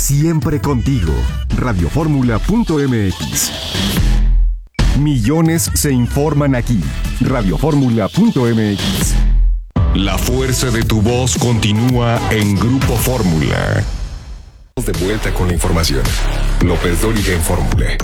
siempre contigo. Radioformula.mx. Millones se informan aquí. Radioformula.mx. La fuerza de tu voz continúa en Grupo Fórmula. De vuelta con la información. López Dóriga en Fórmula.